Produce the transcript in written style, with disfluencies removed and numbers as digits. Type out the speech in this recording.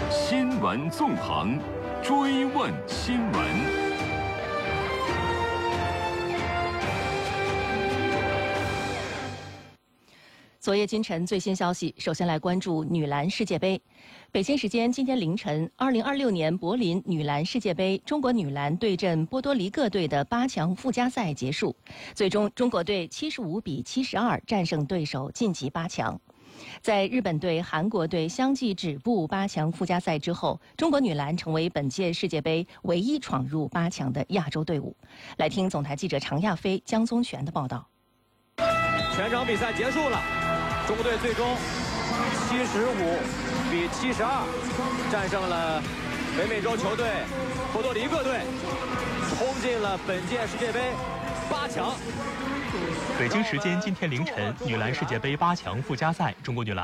新闻纵横，追问新闻。 昨夜今晨最新消息，首先来关注女篮世界杯。北京时间今天凌晨，2026年柏林女篮世界杯中国女篮对阵波多黎各队的8强附加赛结束，最终中国队75比72战胜对手晋级8强。在日本队、韩国队相继止步8强附加赛之后，中国女篮成为本届世界杯唯一闯入8强的亚洲队伍。来听总台记者常亚飞、江宗全的报道。 全场比赛结束了，中国队最终75比72战胜了北美洲球队波多黎各队，冲进了本届世界杯8强。 北京时间今天凌晨，女篮世界杯8强附加赛，中国女篮